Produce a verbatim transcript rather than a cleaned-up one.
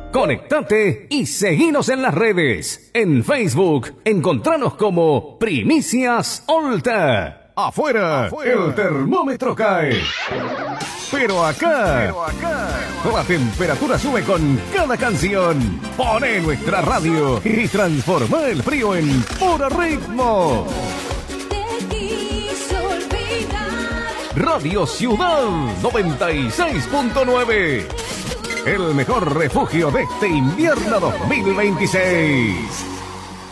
Conectate y seguinos en las redes. En Facebook, encontranos como Primicias Olta. Afuera, Afuera. El termómetro cae. Pero acá, Pero acá, la temperatura sube con cada canción. Poné nuestra radio y transforma el frío en puro ritmo. Radio Ciudad noventa y seis punto nueve. El mejor refugio de este invierno dos mil veintiséis.